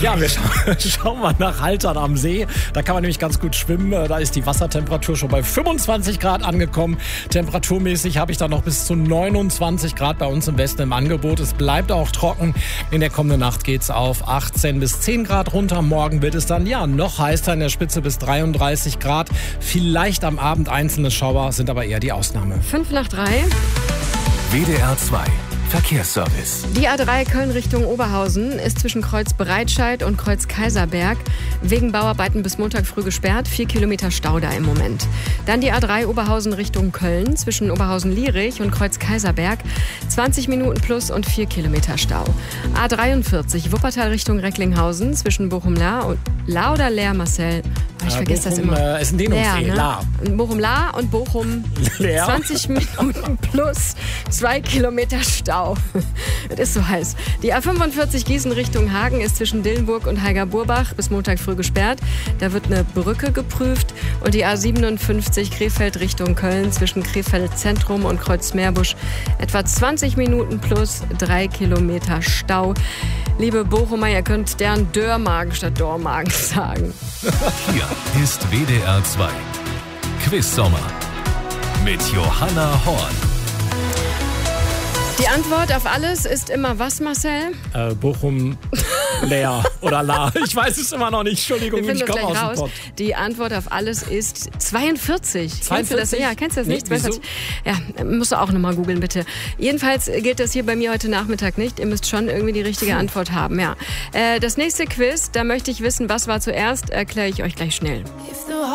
Ja, wir schauen mal nach Haltern am See. Da kann man nämlich ganz gut schwimmen. Da ist die Wassertemperatur schon bei 25 Grad angekommen. Temperaturmäßig habe ich da noch bis zu 29 Grad bei uns im Westen im Angebot. Es bleibt auch trocken. In der kommenden Nacht geht es auf 18 bis 10 Grad runter. Morgen wird es dann noch heißer, in der Spitze bis 33 Grad. Vielleicht am Abend einzelne Schauer, sind aber eher die Ausnahme. 5 nach 3. WDR 2 Verkehrsservice. Die A3 Köln Richtung Oberhausen ist zwischen Kreuz Breitscheid und Kreuz Kaiserberg wegen Bauarbeiten bis Montag früh gesperrt. 4 Kilometer Stau da im Moment. Dann die A3 Oberhausen Richtung Köln zwischen Oberhausen-Lierich und Kreuz Kaiserberg. 20 Minuten plus und 4 Kilometer Stau. A43 Wuppertal Richtung Recklinghausen zwischen Bochum-La und La oder Leer, Marcel? Ich vergesse das immer. Ist ein Dehnungsee, La. Bochum-La und Bochum-Leer. 20 Minuten plus 2 Kilometer Stau. Es ist so heiß. Die A45 Gießen Richtung Hagen ist zwischen Dillenburg und Heiger-Burbach bis Montag früh gesperrt. Da wird eine Brücke geprüft. Und die A57 Krefeld Richtung Köln zwischen Krefeld Zentrum und Kreuz Meerbusch etwa 20 Minuten plus 3 Kilometer Stau. Liebe Bochumer, ihr könnt deren Dörrmagen statt Dormagen sagen. Hier ist WDR 2 Quiz-Sommer mit Johanna Horn. Die Antwort auf alles ist immer was, Marcel? Bochum, Leer oder La. Ich weiß es immer noch nicht. Entschuldigung, ich komme aus dem Pott. Die Antwort auf alles ist 42. 42? Kennst du das? Ja, kennst du das nicht? Wieso? Ja, musst du auch nochmal googeln, bitte. Jedenfalls gilt das hier bei mir heute Nachmittag nicht. Ihr müsst schon irgendwie die richtige Antwort haben, ja. Das nächste Quiz, da möchte ich wissen, was war zuerst, erkläre ich euch gleich schnell.